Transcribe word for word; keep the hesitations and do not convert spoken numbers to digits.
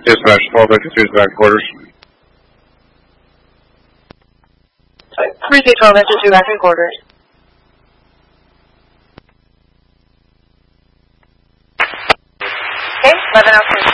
Dispatch twelve fifty-two is back quarters. Receive twelve fifty-two back in quarters. Okay, eleven oh two.